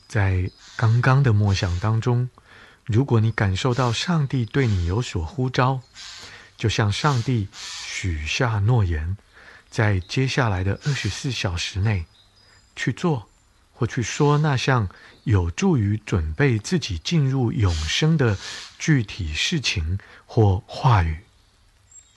在刚刚的默想当中，如果你感受到上帝对你有所呼召，就像上帝许下诺言，在接下来的24小时内去做或去说那项有助于准备自己进入永生的具体事情或话语。